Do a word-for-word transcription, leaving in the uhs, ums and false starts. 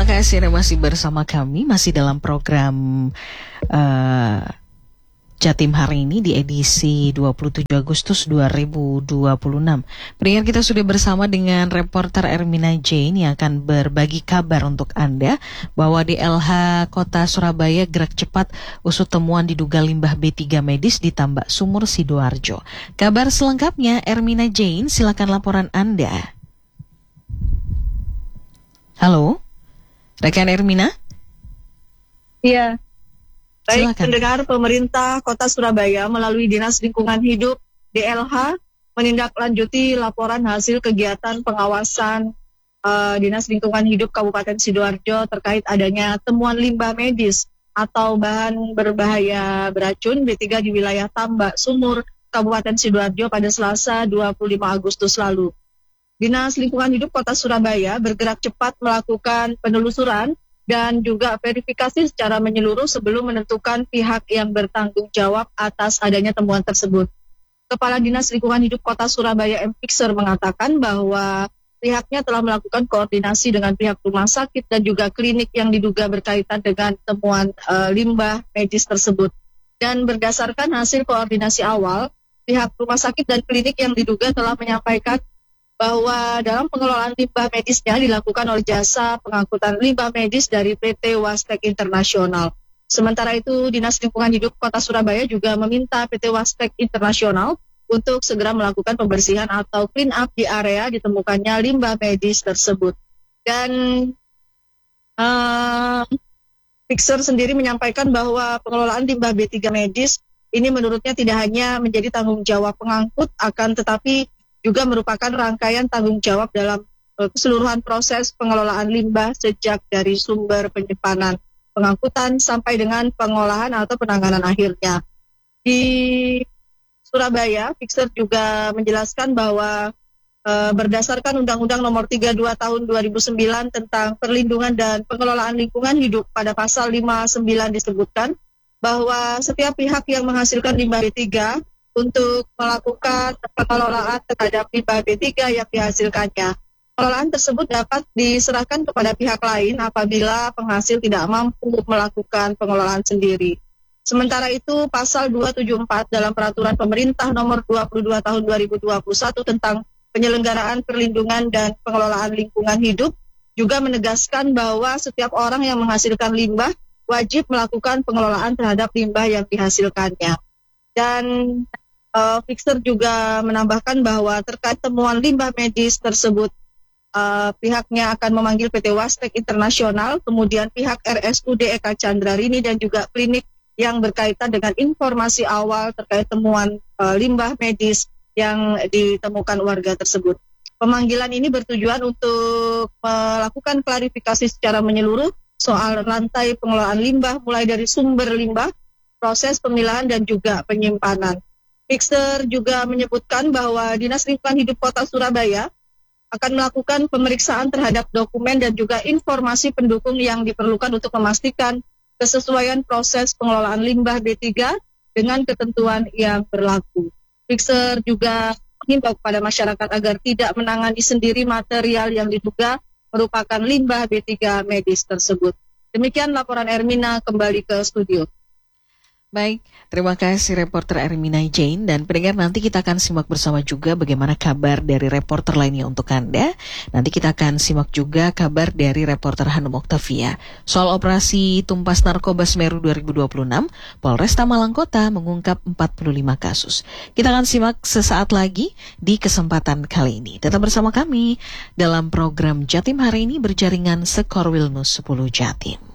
Terima kasih Anda masih bersama kami, masih dalam program uh, Jatim hari ini di edisi dua puluh tujuh Agustus dua ribu dua puluh enam. Pendengar, kita sudah bersama dengan reporter Ermina Jane yang akan berbagi kabar untuk Anda bahwa D L H Kota Surabaya gerak cepat usut temuan diduga limbah B tiga medis di Tambak Sumur Sidoarjo. Kabar selengkapnya Ermina Jane, silakan laporan Anda. Halo, rekan Ermina? Iya. Baik, Silakan. pendengar, pemerintah Kota Surabaya melalui Dinas Lingkungan Hidup D L H menindaklanjuti laporan hasil kegiatan pengawasan uh, Dinas Lingkungan Hidup Kabupaten Sidoarjo terkait adanya temuan limbah medis atau bahan berbahaya beracun B tiga di wilayah Tambak Sumur Kabupaten Sidoarjo pada Selasa dua puluh lima Agustus lalu. Dinas Lingkungan Hidup Kota Surabaya bergerak cepat melakukan penelusuran dan juga verifikasi secara menyeluruh sebelum menentukan pihak yang bertanggung jawab atas adanya temuan tersebut. Kepala Dinas Lingkungan Hidup Kota Surabaya M. Fixer mengatakan bahwa pihaknya telah melakukan koordinasi dengan pihak rumah sakit dan juga klinik yang diduga berkaitan dengan temuan uh, limbah medis tersebut. Dan berdasarkan hasil koordinasi awal, pihak rumah sakit dan klinik yang diduga telah menyampaikan bahwa dalam pengelolaan limbah medisnya dilakukan oleh jasa pengangkutan limbah medis dari P T Wastek Internasional. Sementara itu, Dinas Lingkungan Hidup Kota Surabaya juga meminta P T Wastek Internasional untuk segera melakukan pembersihan atau clean up di area ditemukannya limbah medis tersebut. Dan uh, Fixer sendiri menyampaikan bahwa pengelolaan limbah B tiga medis ini menurutnya tidak hanya menjadi tanggung jawab pengangkut, akan tetapi juga merupakan rangkaian tanggung jawab dalam uh, keseluruhan proses pengelolaan limbah sejak dari sumber penyimpanan, pengangkutan sampai dengan pengolahan atau penanganan akhirnya. Di Surabaya, Fixer juga menjelaskan bahwa uh, berdasarkan Undang-Undang Nomor tiga puluh dua Tahun dua ribu sembilan tentang perlindungan dan pengelolaan lingkungan hidup, pada pasal lima puluh sembilan disebutkan bahwa setiap pihak yang menghasilkan limbah B tiga untuk melakukan pengelolaan terhadap limbah B tiga yang dihasilkannya. Pengelolaan tersebut dapat diserahkan kepada pihak lain apabila penghasil tidak mampu melakukan pengelolaan sendiri. Sementara itu, pasal dua ratus tujuh puluh empat dalam Peraturan Pemerintah Nomor dua puluh dua Tahun dua ribu dua puluh satu tentang penyelenggaraan perlindungan dan pengelolaan lingkungan hidup juga menegaskan bahwa setiap orang yang menghasilkan limbah wajib melakukan pengelolaan terhadap limbah yang dihasilkannya. Dan Uh, Fixer juga menambahkan bahwa terkait temuan limbah medis tersebut, uh, pihaknya akan memanggil P T Wastek Internasional, kemudian pihak R S U D Eka Candrarini dan juga klinik yang berkaitan dengan informasi awal terkait temuan uh, limbah medis yang ditemukan warga tersebut. Pemanggilan ini bertujuan untuk melakukan klarifikasi secara menyeluruh soal rantai pengelolaan limbah mulai dari sumber limbah, proses pemilahan dan juga penyimpanan. Fixer juga menyebutkan bahwa Dinas Lingkungan Hidup Kota Surabaya akan melakukan pemeriksaan terhadap dokumen dan juga informasi pendukung yang diperlukan untuk memastikan kesesuaian proses pengelolaan limbah B tiga dengan ketentuan yang berlaku. Fixer juga mengimbau kepada masyarakat agar tidak menangani sendiri material yang diduga merupakan limbah B tiga medis tersebut. Demikian laporan Ermina, kembali ke studio. Baik, terima kasih reporter Ermina Jane, dan pendengar, nanti kita akan simak bersama juga bagaimana kabar dari reporter lainnya untuk Anda. Nanti kita akan simak juga kabar dari reporter Hanum Oktavia. Soal operasi tumpas narkoba Semeru dua ribu dua puluh enam, Polresta Malang Kota mengungkap empat puluh lima kasus. Kita akan simak sesaat lagi di kesempatan kali ini. Tetap bersama kami dalam program Jatim hari ini berjaringan Sekor Wilmus sepuluh Jatim.